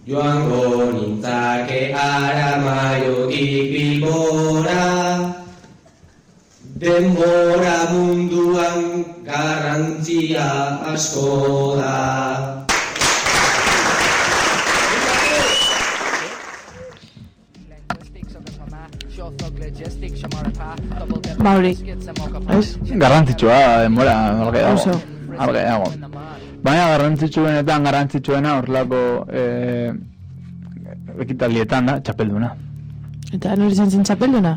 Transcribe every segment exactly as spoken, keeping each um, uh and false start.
joango nintzake Aramaiotik Bilbora. Denbora munduan garrantzia asko da. Mauri, ez? Garrantzitsua, denbora, alge dago. Alge dago. Baina garrantzitsuenetan garrantzitsuena horrelako eh, ekitaldietan da, txapelduna. Eta nori izan zen txapelduna?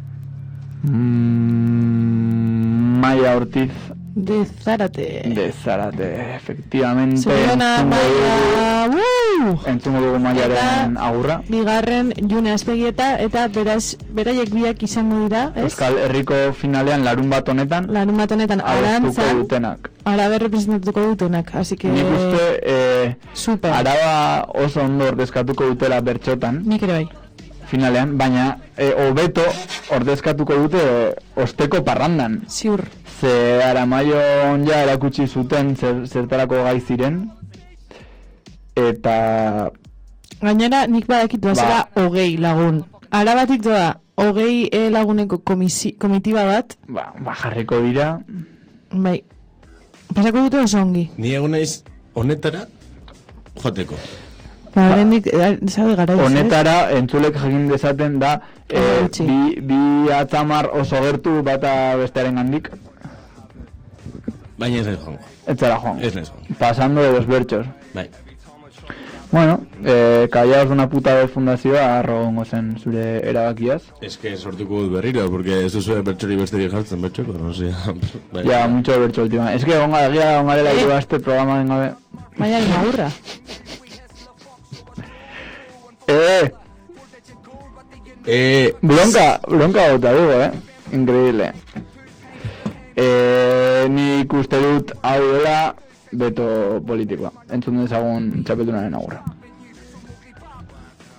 Mm, Maia Ortiz. De Zárate. De Zárate, efectivamente. Zoriona Maia... Entzungo dugu Maiaren agurra. Bigarren June Azpegieta eta beraz, beraiek biak izango dira, ez? Euskal Herriko finalean larun bat honetan. Larun bat honetan arantzan. dutenak. Araba representatuko dutenak, así que... Nik uste eh, super. Araba oso ondo ordezkatuko dutela bertxotan. Nik ere bai. Finalean, baina hobeto eh, ordezkatuko dute eh, osteko parrandan. Ziur. Ze Aramaion ja erakutsi zuten zer, zertarako gai ziren. Eta... Gainera, nik badakitu azera ba. hogei lagun. Arabatik doa, hogei eh, laguneko komisi, komitiba bat. Ba, ba jarriko dira. Bai. Pasako dute oso ongi. Ni egun naiz honetara joateko. Ba, bendik, zaude gara. Honetara, entzulek jakin dezaten da, eh, bi, bi atzamar oso gertu bata bestearen gandik. Baina ez nahi joango. Ez zara joango. Ez nahi joango. Pasando de los bertxos. Bai. Bueno, eh, Callaos una puta vez fundazioa arrogongo zen zure erabakiaz. Es que sortuko dut berriro, porque ez duzu bertxori besterik jartzen bertxoko, no sé. Bai. Ya, mucho bertxo última. Es que onga egia ongarela eh. iba este programa den gabe. Baina ni aurra. Eh. Eh, bronca, bronca bota dugu, eh. Increíble. Eh, nik uste dut hau dela beto politikoa. Entzun dezagun txapeldunaren agurra.